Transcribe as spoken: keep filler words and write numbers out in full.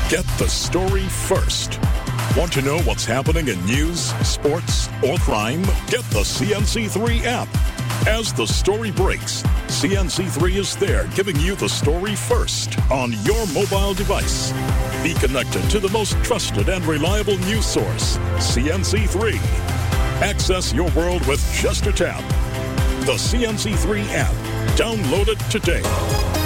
Get the story first. Want to know what's happening in news, sports, or crime? Get the C N C three app. As the story breaks, C N C three is there giving you the story first on your mobile device. Be connected to the most trusted and reliable news source, C N C three. Access your world with just a tap. The C N C three app. Download it today.